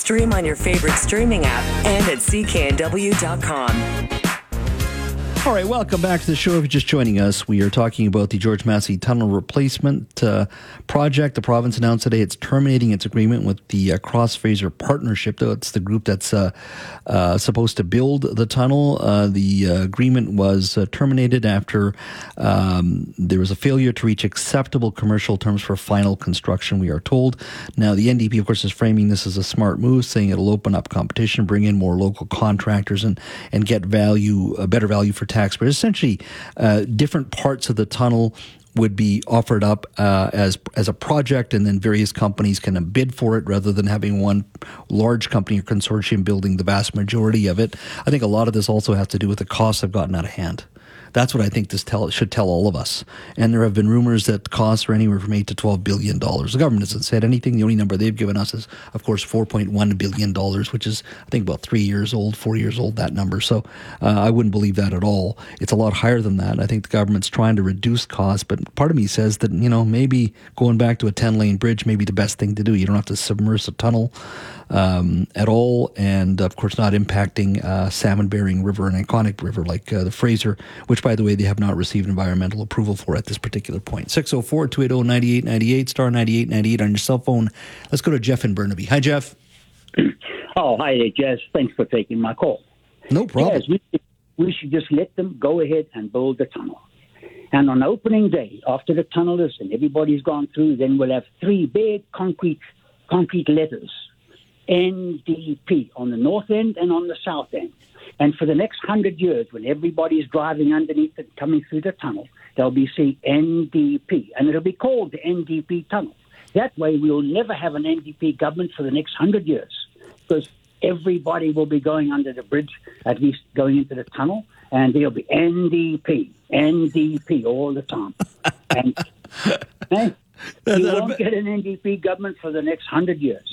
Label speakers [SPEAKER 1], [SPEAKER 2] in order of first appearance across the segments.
[SPEAKER 1] Stream on your favorite streaming app and at cknw.com.
[SPEAKER 2] All right, welcome back to the show. If you're just joining us, we are talking about the George Massey Tunnel Replacement Project. The province announced today it's terminating its agreement with the Cross Fraser Partnership. That's the group that's supposed to build the tunnel. The agreement was terminated after there was a failure to reach acceptable commercial terms for final construction, we are told. Now, the NDP, of course, is framing this as a smart move, saying it'll open up competition, bring in more local contractors, and get better value for taxpayers. Essentially, different parts of the tunnel would be offered up as a project, and then various companies can bid for it rather than having one large company or consortium building the vast majority of it. I think a lot of this also has to do with the costs have gotten out of hand. That's what I think this should tell all of us. And there have been rumors that costs are anywhere from $8 to $12 billion. The government hasn't said anything. The only number they've given us is, of course, $4.1 billion, which is, I think, about 4 years old, that number. So I wouldn't believe that at all. It's a lot higher than that. I think the government's trying to reduce costs, but part of me says that, maybe going back to a 10-lane bridge may be the best thing to do. You don't have to submerge a tunnel at all, and of course not impacting salmon-bearing river, an iconic river like the Fraser, which, by the way, they have not received environmental approval for at this particular point. 604-280-9898, star 9898 on your cell phone. Let's go to Jeff in Burnaby. Hi, Jeff.
[SPEAKER 3] Oh, hi there, Jess. Thanks for taking my call.
[SPEAKER 2] No problem.
[SPEAKER 3] Yes, we should just let them go ahead and build the tunnel. And on opening day, after the tunnel is and everybody's gone through, then we'll have 3 big concrete letters. NDP on the north end and on the south end. And for the next 100 years, when everybody's driving underneath it, coming through the tunnel, they'll be saying NDP. And it'll be called the NDP tunnel. That way, we'll never have an NDP government for the next 100 years. Because everybody will be going under the bridge, at least going into the tunnel, and there'll be NDP all the time. And you won't get an NDP government for the next 100 years.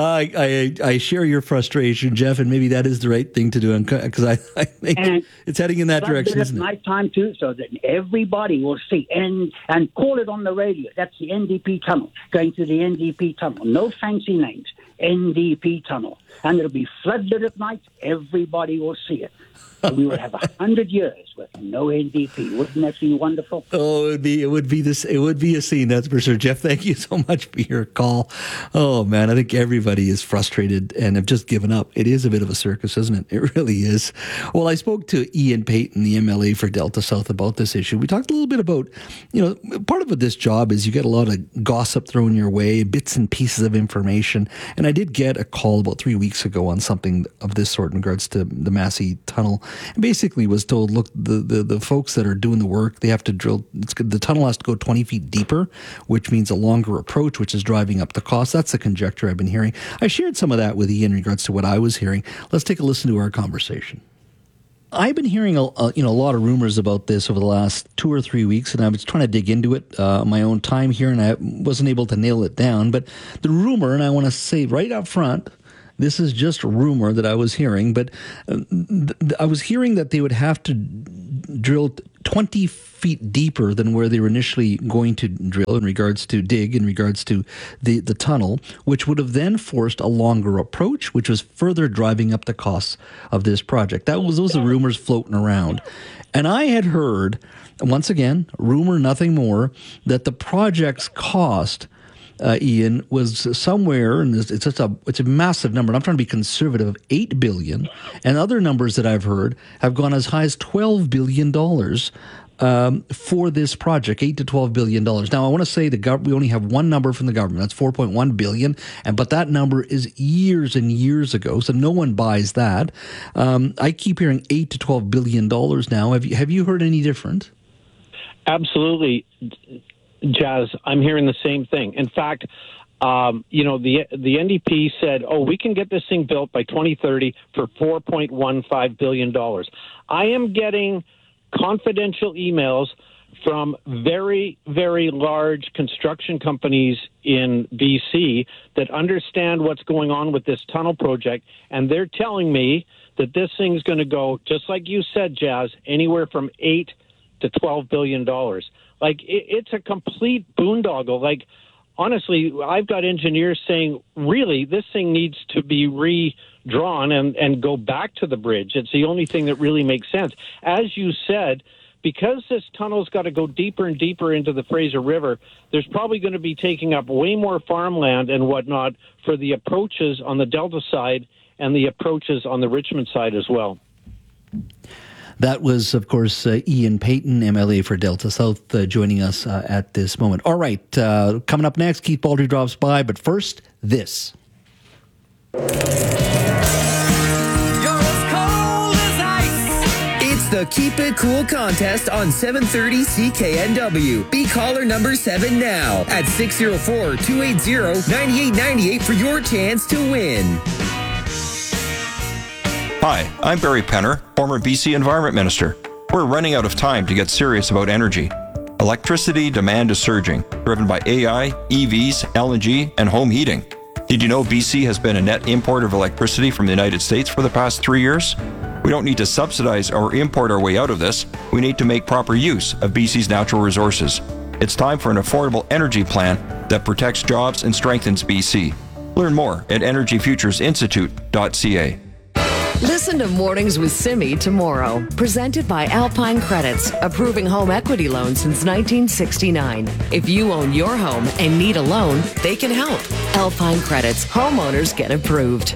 [SPEAKER 2] I share your frustration, Jeff, and maybe that is the right thing to do, because I think it's heading in that direction, isn't it?
[SPEAKER 3] Night time too, so that everybody will see and call it on the radio. That's the NDP tunnel, going to the NDP tunnel. No fancy names, NDP tunnel, and it'll be floodlit at night. Everybody will see it. So we would have 100 years with no NDP. Wouldn't that be wonderful?
[SPEAKER 2] Oh, it would be a scene, that's for sure. Jeff, thank you so much for your call. Oh man, I think everybody is frustrated and have just given up. It is a bit of a circus, isn't it? It really is. Well, I spoke to Ian Payton, the MLA for Delta South, about this issue. We talked a little bit about, part of this job is you get a lot of gossip thrown your way, bits and pieces of information. And I did get a call about 3 weeks ago on something of this sort in regards to the Massey Tunnel. And basically was told, look, the folks that are doing the work, they have to drill, the tunnel has to go 20 feet deeper, which means a longer approach, which is driving up the cost. That's the conjecture I've been hearing. I shared some of that with Ian in regards to what I was hearing. Let's take a listen to our conversation. I've been hearing a lot of rumors about this over the last 2 or 3 weeks, and I was trying to dig into it my own time here, and I wasn't able to nail it down. But the rumor, and I want to say right up front, this is just a rumor that I was hearing, but I was hearing that they would have to drill 20 feet deeper than where they were initially going to drill in regards to the tunnel, which would have then forced a longer approach, which was further driving up the costs of this project. Those are the rumors floating around. And I had heard, once again, rumor, nothing more, that the project's cost, Ian, was somewhere, and it's a massive number, and I'm trying to be conservative, of $8 billion, and other numbers that I've heard have gone as high as $12 billion for this project, $8 to $12 billion. Now, I want to say we only have one number from the government. That's $4.1 billion, but that number is years and years ago, so no one buys that. I keep hearing $8 to $12 billion now. Have you heard any different?
[SPEAKER 4] Absolutely. Jazz, I'm hearing the same thing. In fact, the NDP said, we can get this thing built by 2030 for $4.15 billion. I am getting confidential emails from very, very large construction companies in BC that understand what's going on with this tunnel project, and they're telling me that this thing's going to go, just like you said, Jazz, anywhere from $8 to $12 billion. Like, it's a complete boondoggle. Like, honestly, I've got engineers saying, really, this thing needs to be redrawn and go back to the bridge. It's the only thing that really makes sense. As you said, because this tunnel's got to go deeper and deeper into the Fraser River, there's probably going to be taking up way more farmland and whatnot for the approaches on the Delta side and the approaches on the Richmond side as well.
[SPEAKER 2] That was, of course, Ian Payton, MLA for Delta South, joining us at this moment. All right, coming up next, Keith Baldry drops by, but first, this.
[SPEAKER 5] The Keep It Cool contest on 730 CKNW. Be caller number 7 now at 604-280-9898 for your chance to win.
[SPEAKER 6] Hi, I'm Barry Penner, former BC Environment Minister. We're running out of time to get serious about energy. Electricity demand is surging, driven by AI, EVs, LNG, and home heating. Did you know BC has been a net importer of electricity from the United States for the past 3 years? We don't need to subsidize or import our way out of this. We need to make proper use of BC's natural resources. It's time for an affordable energy plan that protects jobs and strengthens BC. Learn more at energyfuturesinstitute.ca.
[SPEAKER 1] Listen to Mornings with Simi tomorrow. Presented by Alpine Credits, approving home equity loans since 1969. If you own your home and need a loan, they can help. Alpine Credits, homeowners get approved.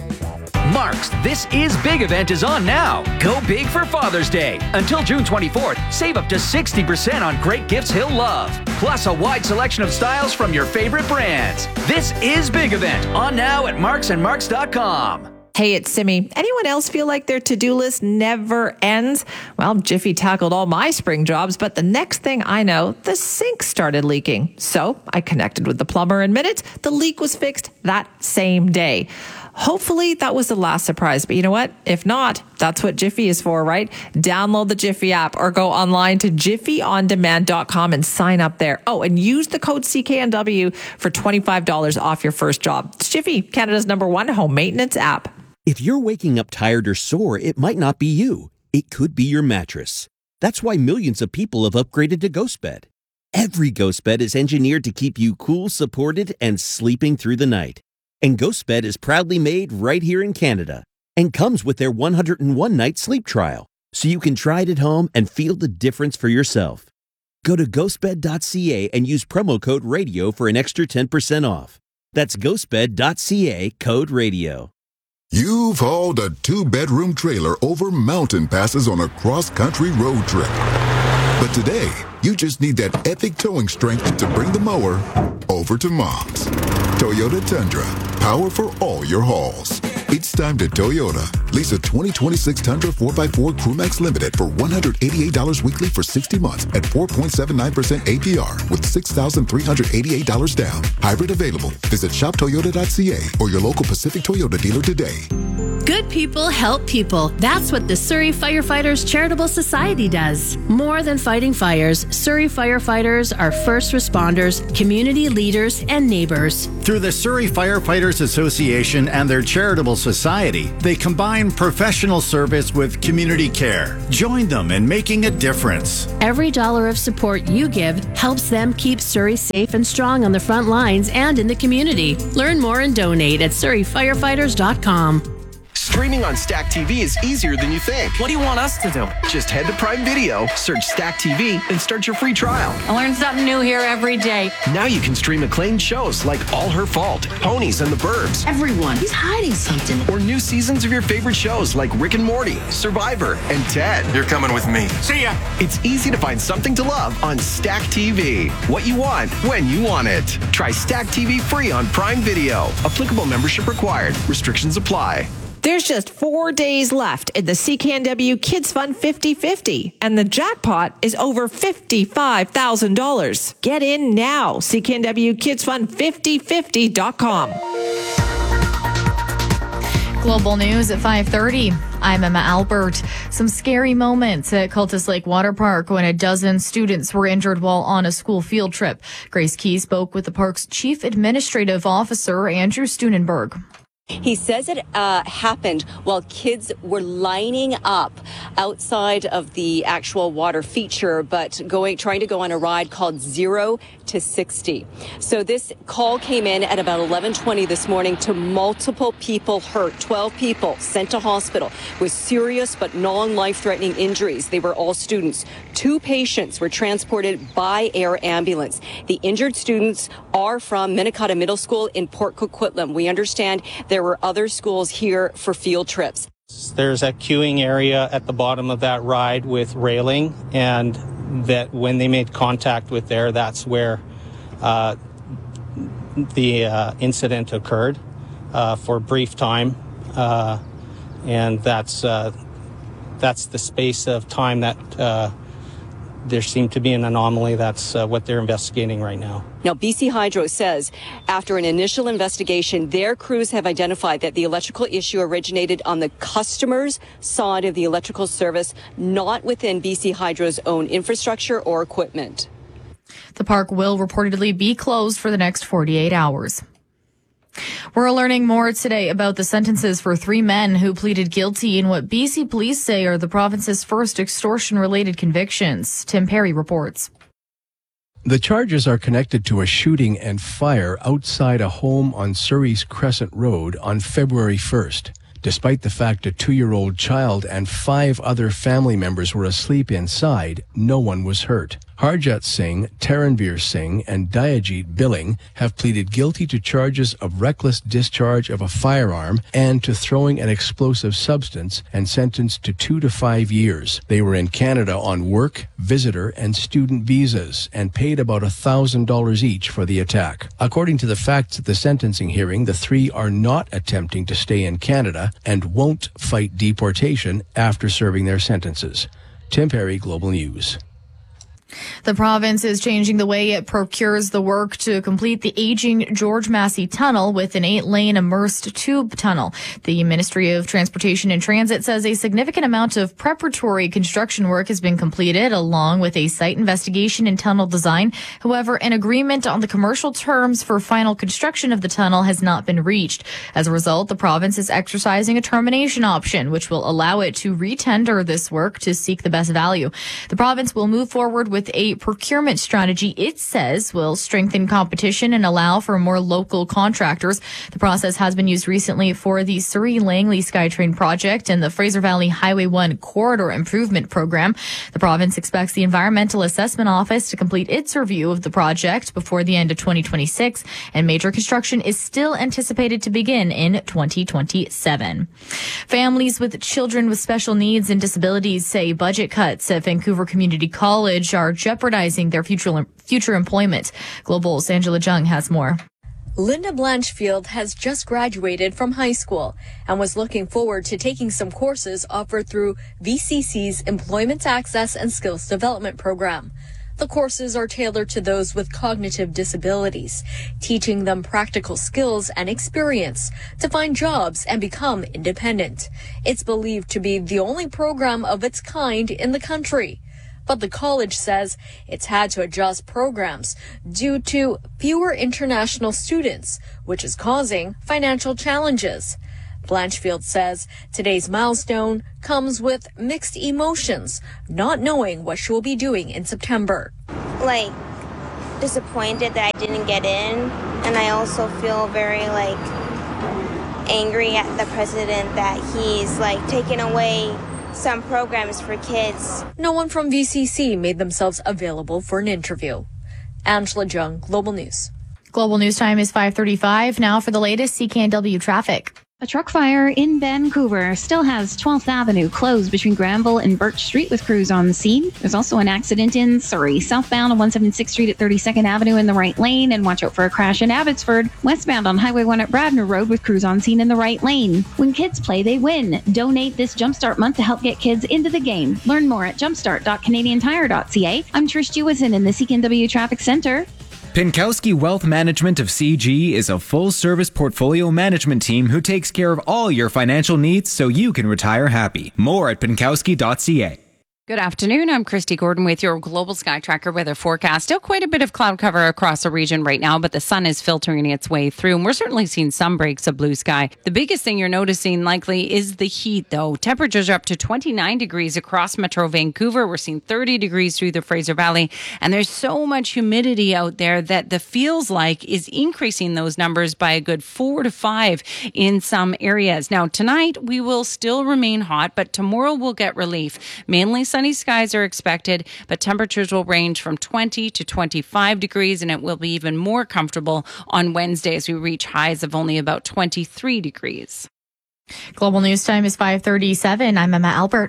[SPEAKER 7] Mark's This Is Big event is on now. Go big for Father's Day. Until June 24th, save up to 60% on great gifts he'll love. Plus a wide selection of styles from your favorite brands. This Is Big event on now at marksandmarks.com.
[SPEAKER 8] Hey, it's Simi. Anyone else feel like their to-do list never ends? Well, Jiffy tackled all my spring jobs, but the next thing I know, the sink started leaking. So I connected with the plumber in minutes. The leak was fixed that same day. Hopefully that was the last surprise, but you know what? If not, that's what Jiffy is for, right? Download the Jiffy app or go online to jiffyondemand.com and sign up there. Oh, and use the code CKNW for $25 off your first job. It's Jiffy, Canada's #1 home maintenance app.
[SPEAKER 9] If you're waking up tired or sore, it might not be you. It could be your mattress. That's why millions of people have upgraded to GhostBed. Every GhostBed is engineered to keep you cool, supported, and sleeping through the night. And GhostBed is proudly made right here in Canada and comes with their 101-night sleep trial, so you can try it at home and feel the difference for yourself. Go to ghostbed.ca and use promo code RADIO for an extra 10% off. That's ghostbed.ca, code RADIO.
[SPEAKER 10] You've hauled a 2-bedroom trailer over mountain passes on a cross-country road trip. But today, you just need that epic towing strength to bring the mower over to Mom's. Toyota Tundra, power for all your hauls. It's time to Toyota. Lease a 2026 Tundra 4x4 Crewmax Limited for $188 weekly for 60 months at 4.79% APR with $6,388 down. Hybrid available. Visit shoptoyota.ca or your local Pacific Toyota dealer today.
[SPEAKER 11] Good people help people. That's what the Surrey Firefighters Charitable Society does. More than fighting fires, Surrey firefighters are first responders, community leaders, and neighbors.
[SPEAKER 12] Through the Surrey Firefighters Association and their charitable society, they combine professional service with community care. Join them in making a difference.
[SPEAKER 11] Every dollar of support you give helps them keep Surrey safe and strong on the front lines and in the community. Learn more and donate at surreyfirefighters.com.
[SPEAKER 13] Streaming on Stack TV is easier than you think.
[SPEAKER 14] What do you want us to do?
[SPEAKER 13] Just head to Prime Video, search Stack TV, and start your free trial.
[SPEAKER 14] I learn something new here every day.
[SPEAKER 13] Now you can stream acclaimed shows like All Her Fault, Ponies and the Burbs.
[SPEAKER 14] Everyone, he's hiding something.
[SPEAKER 13] Or new seasons of your favorite shows like Rick and Morty, Survivor, and Ted.
[SPEAKER 15] You're coming with me.
[SPEAKER 13] See ya! It's easy to find something to love on Stack TV. What you want, when you want it. Try Stack TV free on Prime Video. Applicable membership required. Restrictions apply.
[SPEAKER 8] There's just 4 days left in the CKNW Kids Fund 50-50, and the jackpot is over $55,000. Get in now. CKNWKidsFund5050.com.
[SPEAKER 16] Global news at 5:30. I'm Emma Albert. Some scary moments at Cultus Lake Water Park when a dozen students were injured while on a school field trip. Grace Key spoke with the park's chief administrative officer, Andrew Steunenberg.
[SPEAKER 17] He says it happened while kids were lining up outside of the actual water feature, but trying to go on a ride called Zero to 60. So this call came in at about 11:20 this morning to multiple people hurt, 12 people sent to hospital with serious but non-life-threatening injuries. They were all students. 2 patients were transported by air ambulance. The injured students are from Minnetonka Middle School in Port Coquitlam. We understand there were other schools here for field trips.
[SPEAKER 15] There's a queuing area at the bottom of that ride with railing, and that when they made contact with there, that's where the incident occurred for a brief time, and that's the space of time that there seemed to be an anomaly. That's what they're investigating right now.
[SPEAKER 17] Now, BC Hydro says after an initial investigation, their crews have identified that the electrical issue originated on the customer's side of the electrical service, not within BC Hydro's own infrastructure or equipment.
[SPEAKER 16] The park will reportedly be closed for the next 48 hours. We're learning more today about the sentences for 3 men who pleaded guilty in what BC police say are the province's first extortion-related convictions. Tim Perry reports.
[SPEAKER 18] The charges are connected to a shooting and fire outside a home on Surrey's Crescent Road on February 1st. Despite the fact a 2-year-old child and 5 other family members were asleep inside, no one was hurt. Harjat Singh, Taranveer Singh, and Dayajit Billing have pleaded guilty to charges of reckless discharge of a firearm and to throwing an explosive substance, and sentenced to 2 to 5 years. They were in Canada on work, visitor, and student visas and paid about $1,000 each for the attack. According to the facts at the sentencing hearing, the 3 are not attempting to stay in Canada and won't fight deportation after serving their sentences. Tim Perry, Global News.
[SPEAKER 16] The province is changing the way it procures the work to complete the aging George Massey Tunnel with an 8-lane immersed tube tunnel. The Ministry of Transportation and Transit says a significant amount of preparatory construction work has been completed, along with a site investigation and tunnel design. However, an agreement on the commercial terms for final construction of the tunnel has not been reached. As a result, the province is exercising a termination option, which will allow it to retender this work to seek the best value. The province will move forward with a procurement strategy it says will strengthen competition and allow for more local contractors. The process has been used recently for the Surrey-Langley SkyTrain project and the Fraser Valley Highway 1 Corridor Improvement Program. The province expects the Environmental Assessment Office to complete its review of the project before the end of 2026, and major construction is still anticipated to begin in 2027. Families with children with special needs and disabilities say budget cuts at Vancouver Community College are jeopardizing their future employment. Global's Angela Jung has more.
[SPEAKER 19] Linda Blanchfield has just graduated from high school and was looking forward to taking some courses offered through VCC's Employment Access and Skills Development Program. The courses are tailored to those with cognitive disabilities, teaching them practical skills and experience to find jobs and become independent. It's believed to be the only program of its kind in the country. But the college says it's had to adjust programs due to fewer international students, which is causing financial challenges. Blanchfield says today's milestone comes with mixed emotions, not knowing what she will be doing in September.
[SPEAKER 20] Like, disappointed that I didn't get in, and I also feel very, angry at the president that he's, taking away some programs for kids.
[SPEAKER 19] No one from VCC made themselves available for an interview. Angela Jung, Global News.
[SPEAKER 16] Global News time is 5:35. Now for the latest CKNW traffic.
[SPEAKER 21] A truck fire in Vancouver still has 12th Avenue closed between Granville and Birch Street with crews on the scene. There's also an accident in Surrey, southbound on 176th Street at 32nd Avenue in the right lane, and watch out for a crash in Abbotsford, westbound on Highway 1 at Bradner Road with crews on scene in the right lane. When kids play, they win. Donate this Jumpstart month to help get kids into the game. Learn more at jumpstart.canadiantire.ca. I'm Trish Jewison in the CKNW Traffic Center.
[SPEAKER 22] Pinkowski Wealth Management of CG is a full-service portfolio management team who takes care of all your financial needs so you can retire happy. More at pinkowski.ca.
[SPEAKER 3] Good afternoon. I'm Christy Gordon with your Global Sky Tracker weather forecast. Still quite a bit of cloud cover across the region right now, but the sun is filtering its way through, and we're certainly seeing some breaks of blue sky. The biggest thing you're noticing likely is the heat, though. Temperatures are up to 29 degrees across Metro Vancouver. We're seeing 30 degrees through the Fraser Valley, and there's so much humidity out there that the feels like is increasing those numbers by a good 4 to 5 in some areas. Now, tonight we will still remain hot, but tomorrow we'll get relief. Mainly sunny skies are expected, but temperatures will range from 20 to 25 degrees, and it will be even more comfortable on Wednesday as we reach highs of only about 23 degrees.
[SPEAKER 16] Global News Time is 5:37. I'm Emma Albert.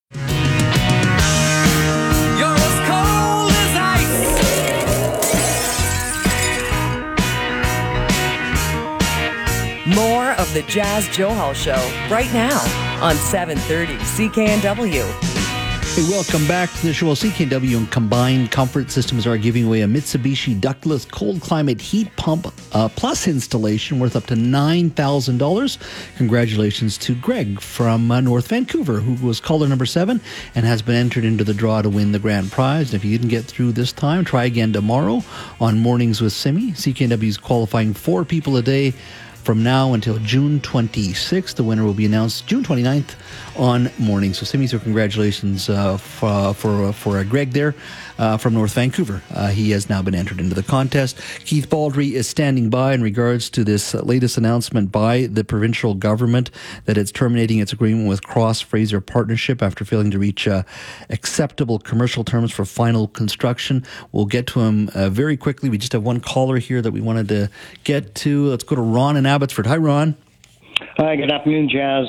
[SPEAKER 1] More of the Jazz Johal Show right now on 730 CKNW.
[SPEAKER 2] Hey, welcome back to the show. Well, CKNW and Combined Comfort Systems are giving away a Mitsubishi ductless cold climate heat pump plus installation worth up to $9,000. Congratulations to Greg from North Vancouver, who was caller number 7 and has been entered into the draw to win the grand prize. And if you didn't get through this time, try again tomorrow on Mornings with Simi. CKNW is qualifying 4 people a day from now until June 26th. The winner will be announced June 29th on Morning. So, Simi, so congratulations for Greg there from North Vancouver. He has now been entered into the contest. Keith Baldry is standing by in regards to this latest announcement by the provincial government that it's terminating its agreement with Cross Fraser Partnership after failing to reach acceptable commercial terms for final construction. We'll get to him very quickly. We just have one caller here that we wanted to get to. Let's go to Ron in Abbotsford. Hi, Ron.
[SPEAKER 4] Hi, good afternoon, Jazz.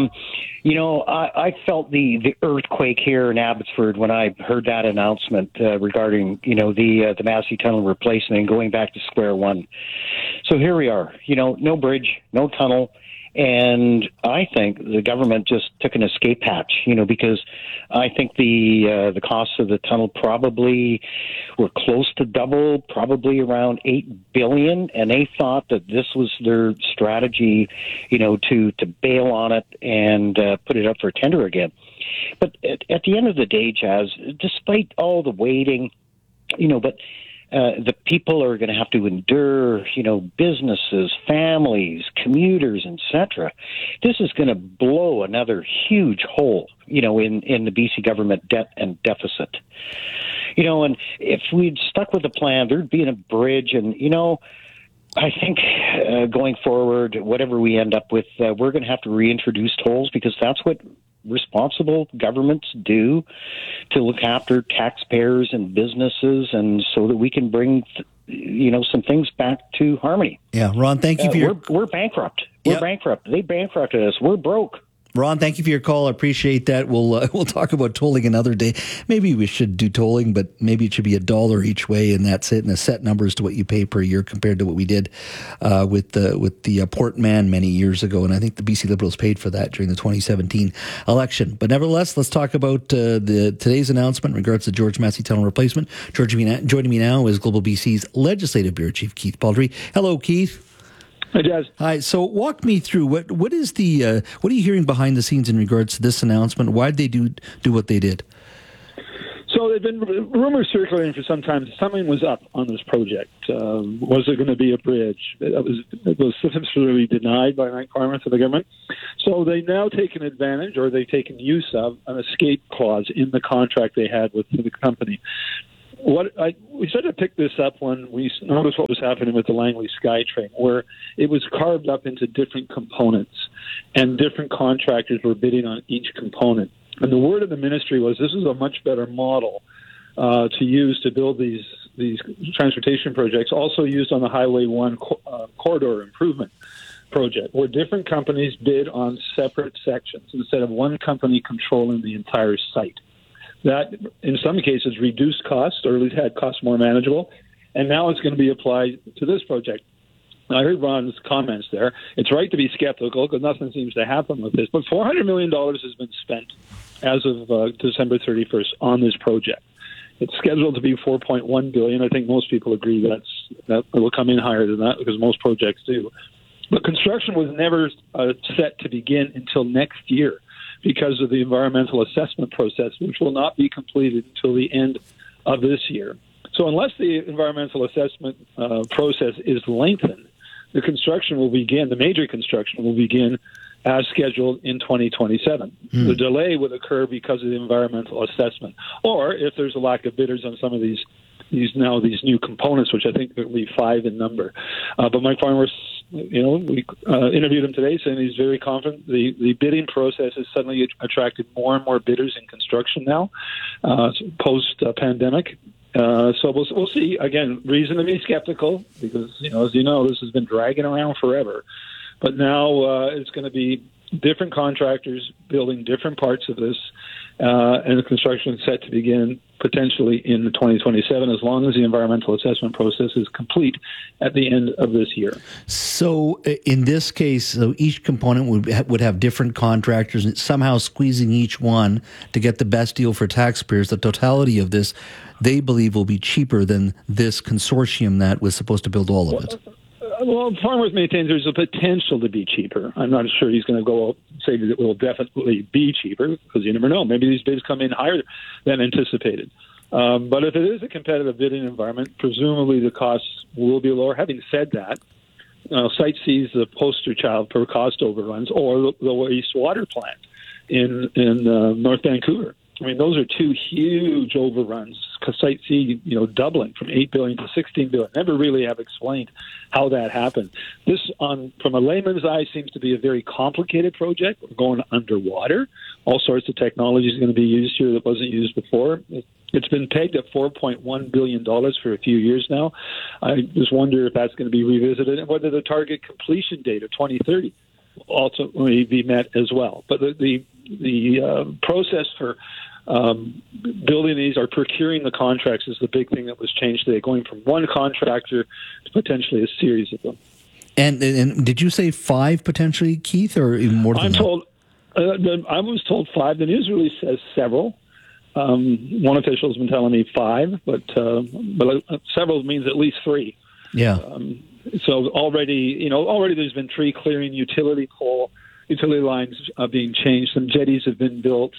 [SPEAKER 4] I felt the earthquake here in Abbotsford when I heard that announcement regarding, the Massey Tunnel replacement and going back to square one. So here we are, no bridge, no tunnel. And I think the government just took an escape hatch, because I think the costs of the tunnel probably were close to double, probably around $8 billion. And they thought that this was their strategy, to bail on it and put it up for tender again. But at the end of the day, Jazz, despite all the waiting, the people are going to have to endure, businesses, families, commuters, etc. This is going to blow another huge hole, in the BC government debt and deficit. And if we'd stuck with the plan, there'd be a bridge. And, I think going forward, whatever we end up with, we're going to have to reintroduce tolls because that's what responsible governments do to look after taxpayers and businesses, and so that we can bring some things back to harmony.
[SPEAKER 2] Yeah, Ron, thank you for your...
[SPEAKER 4] We're bankrupt. We're bankrupt. They bankrupted us. We're broke.
[SPEAKER 2] Ron, thank you for your call. I appreciate that. We'll talk about tolling another day. Maybe we should do tolling, but maybe it should be $1 each way, and that's it. And a set number as to what you pay per year compared to what we did with the Port Mann many years ago. And I think the BC Liberals paid for that during the 2017 election. But nevertheless, let's talk about today's announcement in regards to George Massey Tunnel replacement. Joining me now is Global BC's Legislative Bureau Chief Keith Baldry. Hello, Keith.
[SPEAKER 23] Hi, Jazz.
[SPEAKER 2] Hi. So walk me through what is the what are you hearing behind the scenes in regards to this announcement? Why did they do what they did?
[SPEAKER 23] So there've been rumors circulating for some time that something was up on this project. Was there going to be a bridge? It was successfully denied by Mike Farmer to the government. So they've now taken advantage, or they've taken use of, an escape clause in the contract they had with the company. We started to pick this up when we noticed what was happening with the Langley SkyTrain, where it was carved up into different components, and different contractors were bidding on each component. And the word of the ministry was this is a much better model to use to build these transportation projects, also used on the Highway 1 corridor improvement project, where different companies bid on separate sections instead of one company controlling the entire site. That, in some cases, reduced costs, or at least had costs more manageable, and now it's going to be applied to this project. Now, I heard Ron's comments there. It's right to be skeptical because nothing seems to happen with this, but $400 million has been spent as of December 31st on this project. It's scheduled to be $4.1 billion. I think most people agree that will come in higher than that because most projects do. But construction was never set to begin until next year, because of the environmental assessment process, which will not be completed until the end of this year. So unless the environmental assessment process is lengthened, the construction will begin, the major construction will begin as scheduled in 2027. The delay would occur because of the environmental assessment, or if there's a lack of bidders on some of these new components, which I think will be 5 in number. But Mike Farnworth, we interviewed him today, saying he's very confident. The bidding process has suddenly attracted more and more bidders in construction now, post-pandemic. So we'll see. Again, reason to be skeptical because, as you know, this has been dragging around forever. But now it's going to be different contractors building different parts of this, and the construction is set to begin potentially in 2027, as long as the environmental assessment process is complete at the end of this year.
[SPEAKER 2] So in this case, each component would have different contractors, and somehow squeezing each one to get the best deal for taxpayers. The totality of this, they believe, will be cheaper than this consortium that was supposed to build all of it.
[SPEAKER 23] Well, Farnworth maintains there's a potential to be cheaper. I'm not sure he's going to go say that it will definitely be cheaper, because you never know. Maybe these bids come in higher than anticipated. But if it is a competitive bidding environment, presumably the costs will be lower. Having said that, Site C is the poster child for cost overruns, or the wastewater plant in North Vancouver. I mean, those are two huge overruns. Site C, doubling from $8 billion to $16 billion. Never really have explained how that happened. This, from a layman's eye, seems to be a very complicated project. We're going underwater. All sorts of technology is going to be used here that wasn't used before. It's been pegged at $4.1 billion for a few years now. I just wonder if that's going to be revisited, and whether the target completion date of 2030 will ultimately be met as well. But the process for building these or procuring the contracts is the big thing that was changed today, going from one contractor to potentially a series of them. And
[SPEAKER 2] did you say 5 potentially, Keith, or even more than that?
[SPEAKER 23] I was told 5. The news release says several. One official has been telling me 5, but several means at least 3.
[SPEAKER 2] Yeah.
[SPEAKER 23] So already there's been tree clearing, utility lines being changed. Some jetties have been built.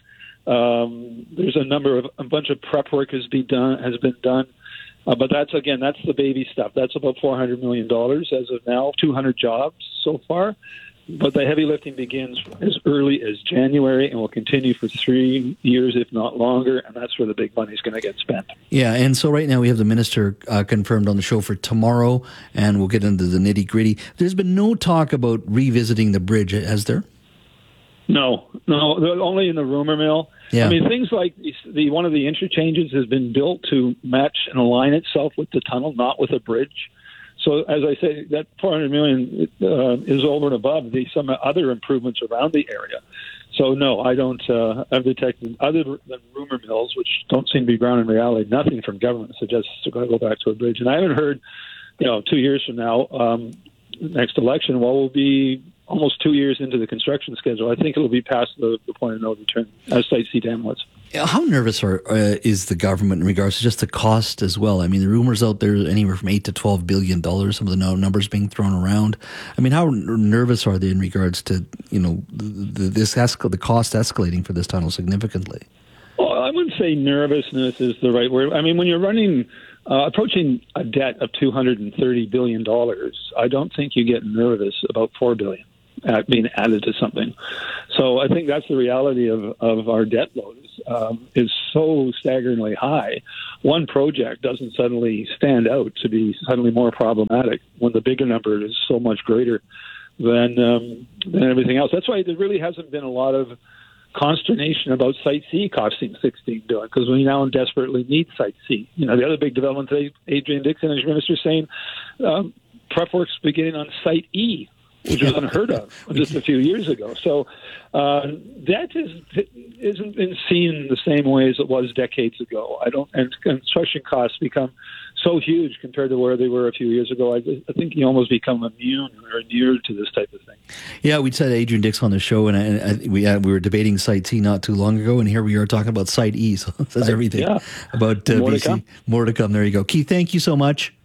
[SPEAKER 23] There's a bunch of prep work has been done. But that's the baby stuff. That's about $400 million as of now, 200 jobs so far. But the heavy lifting begins as early as January and will continue for 3 years, if not longer, and that's where the big money is going to get spent.
[SPEAKER 2] Yeah, and so right now we have the minister confirmed on the show for tomorrow, and we'll get into the nitty-gritty. There's been no talk about revisiting the bridge, has there?
[SPEAKER 23] No, only in the rumor mill.
[SPEAKER 2] Yeah.
[SPEAKER 23] I mean, things like one of the interchanges has been built to match and align itself with the tunnel, not with a bridge. So, as I say, that $400 million is over and above some other improvements around the area. So, no, I don't. I've detected, other than rumor mills, which don't seem to be grounded in reality, nothing from government suggests we're going to go back to a bridge. And I haven't heard, 2 years from now, next election, we'll be almost 2 years into the construction schedule. I think it will be past the point of no return, as Site C Dam was.
[SPEAKER 2] How nervous is the government in regards to just the cost as well? I mean, the rumors out there anywhere from $8 to $12 billion. Some of the numbers being thrown around. I mean, how nervous are they in regards to the cost escalating for this tunnel significantly?
[SPEAKER 23] Well, I wouldn't say nervousness is the right word. I mean, when you're running approaching a debt of $230 billion, I don't think you get nervous about $4 billion being added to something. So I think that's the reality of our debt load is so staggeringly high. One project doesn't suddenly stand out to be suddenly more problematic when the bigger number is so much greater than everything else. That's why there really hasn't been a lot of consternation about Site C costing $16 billion, because we now desperately need Site C. The other big development today, Adrian Dixon, as your minister, saying prep work's beginning on Site E, which was unheard of just a few years ago. So that isn't been seen the same way as it was decades ago. And construction costs become so huge compared to where they were a few years ago. I think you almost become immune or inured to this type of thing.
[SPEAKER 2] Yeah, we said Adrian Dixon on the show, and we were debating Site C not too long ago, and here we are talking about Site E. So it says everything about BC. More to come. There you go. Keith, thank you so much.
[SPEAKER 23] All right.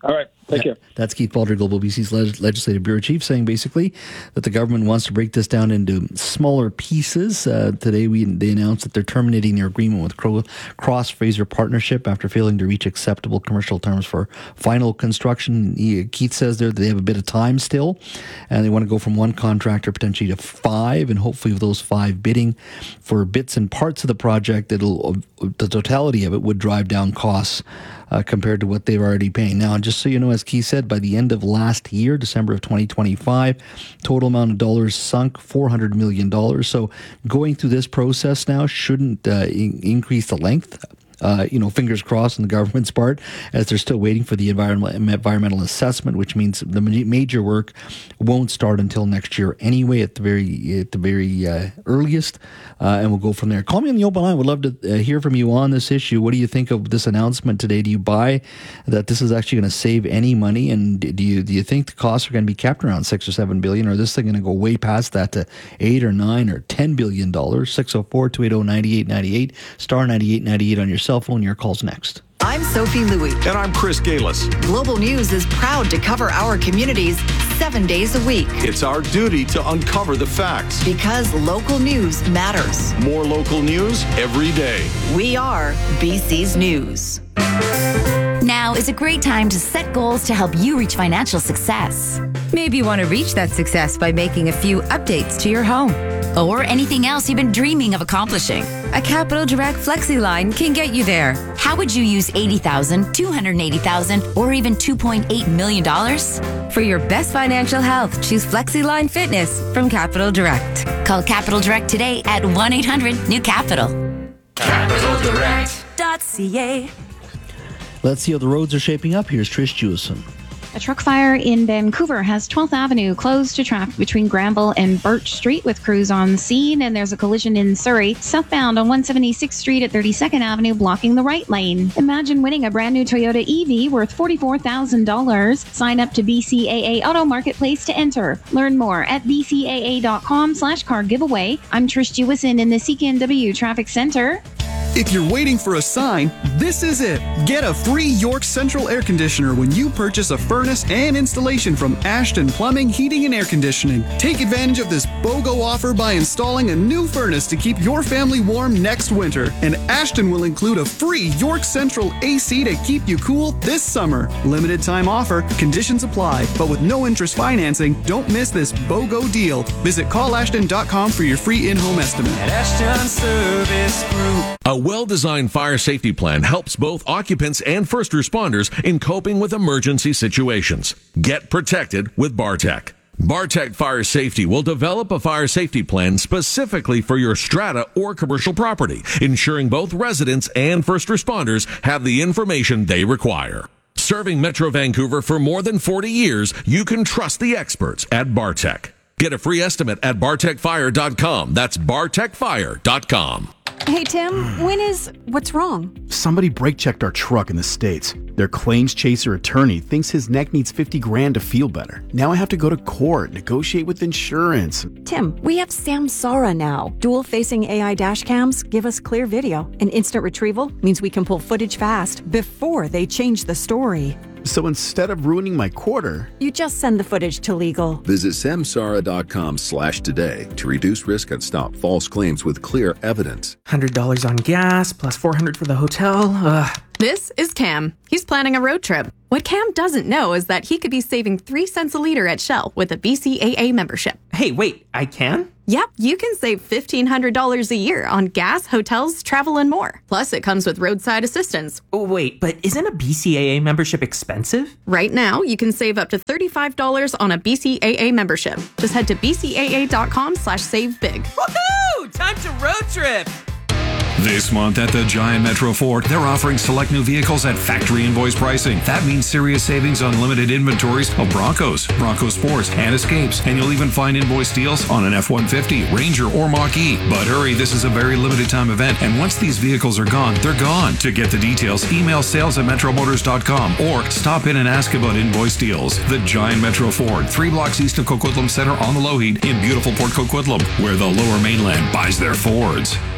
[SPEAKER 23] Take care.
[SPEAKER 2] That's Keith Baldry, Global BC's Legislative Bureau Chief, saying basically that the government wants to break this down into smaller pieces. Today, they announced that they're terminating their agreement with Cross Fraser Partnership after failing to reach acceptable commercial terms for final construction. Keith says there that they have a bit of time still, and they want to go from one contractor potentially to 5, and hopefully with those 5 bidding for bits and parts of the project, the totality of it would drive down costs compared to what they're already paying. Now, just so you know, as Keith said, by the end of last year, December of 2025, total amount of dollars sunk, $400 million. So going through this process now shouldn't increase the length. Fingers crossed on the government's part, as they're still waiting for the environmental assessment, which means the major work won't start until next year anyway, at the very earliest, and we'll go from there. Call me on the open line. Would love to hear from you on this issue. What do you think of this announcement today? Do you buy that this is actually going to save any money, and do you think the costs are going to be kept around $6 or $7 billion, or is this thing going to go way past that to $8 or $9 or $10 billion? 604-280-9898, star 9898 on your cell phone. Your call's next.
[SPEAKER 5] I'm Sophie Louie.
[SPEAKER 6] And I'm Chris Galis.
[SPEAKER 5] Global News is proud to cover our communities 7 days a week.
[SPEAKER 6] It's our duty to uncover the facts.
[SPEAKER 5] Because local news matters.
[SPEAKER 6] More local news every day.
[SPEAKER 5] We are BC's News.
[SPEAKER 7] Now is a great time to set goals to help you reach financial success.
[SPEAKER 24] Maybe you want to reach that success by making a few updates to your home.
[SPEAKER 7] Or anything else you've been dreaming of accomplishing.
[SPEAKER 24] A Capital Direct FlexiLine can get you there.
[SPEAKER 7] How would you use $80,000, $280,000, or even $2.8 million?
[SPEAKER 24] For your best financial health, choose FlexiLine Fitness from Capital Direct.
[SPEAKER 7] Call Capital Direct today at 1-800-NEW-CAPITAL.
[SPEAKER 24] CapitalDirect.ca.
[SPEAKER 2] Let's see how the roads are shaping up. Here's Trish Jewison.
[SPEAKER 21] A truck fire in Vancouver has 12th Avenue closed to traffic between Granville and Birch Street with crews on the scene. And there's a collision in Surrey, southbound on 176th Street at 32nd Avenue, blocking the right lane. Imagine winning a brand new Toyota EV worth $44,000. Sign up to BCAA Auto Marketplace to enter. Learn more at bcaa.com/car giveaway. I'm Trish Jewison in the CKNW Traffic Center.
[SPEAKER 25] If you're waiting for a sign, this is it. Get a free York Central air conditioner when you purchase a furnace and installation from Ashton Plumbing, Heating and Air Conditioning. Take advantage of this BOGO offer by installing a new furnace to keep your family warm next winter. And Ashton will include a free York Central AC to keep you cool this summer. Limited time offer, conditions apply, but with no interest financing, don't miss this BOGO deal. Visit callashton.com for your free in-home estimate.
[SPEAKER 26] At Ashton Service Group.
[SPEAKER 27] A well-designed fire safety plan helps both occupants and first responders in coping with emergency situations. Get protected with Bartec. Bartec Fire Safety will develop a fire safety plan specifically for your strata or commercial property, ensuring both residents and first responders have the information they require. Serving Metro Vancouver for more than 40 years, you can trust the experts at Bartec. Get a free estimate at bartecfire.com. That's bartecfire.com.
[SPEAKER 28] Hey, Tim, what's wrong?
[SPEAKER 29] Somebody brake checked our truck in the States. Their claims chaser attorney thinks his neck needs $50,000 to feel better. Now I have to go to court, negotiate with insurance.
[SPEAKER 28] Tim, we have Samsara now. Dual-facing AI dash cams give us clear video, and instant retrieval means we can pull footage fast before they change the story.
[SPEAKER 29] So instead of ruining my quarter,
[SPEAKER 28] you just send the footage to legal.
[SPEAKER 30] Visit samsara.com/today to reduce risk and stop false claims with clear evidence.
[SPEAKER 31] $100 on gas plus $400 for the hotel.
[SPEAKER 32] This is Cam. He's planning a road trip. What Cam doesn't know is that he could be saving 3 cents a liter at Shell with a BCAA membership.
[SPEAKER 31] Hey, wait, I can?
[SPEAKER 32] Yep, you can save $1,500 a year on gas, hotels, travel, and more. Plus, it comes with roadside assistance.
[SPEAKER 31] Oh, wait, but isn't a BCAA membership expensive?
[SPEAKER 32] Right now, you can save up to $35 on a BCAA membership. Just head to bcaa.com/savebig.
[SPEAKER 31] Woohoo! Time to road trip!
[SPEAKER 33] This month at the Giant Metro Ford, they're offering select new vehicles at factory invoice pricing. That means serious savings on limited inventories of Broncos, Bronco Sports, and Escapes. And you'll even find invoice deals on an F-150, Ranger, or Mach-E. But hurry, this is a very limited time event. And once these vehicles are gone, they're gone. To get the details, email sales@metromotors.com or stop in and ask about invoice deals. The Giant Metro Ford, 3 blocks east of Coquitlam Center on the Lougheed in beautiful Port Coquitlam, where the Lower Mainland buys their Fords.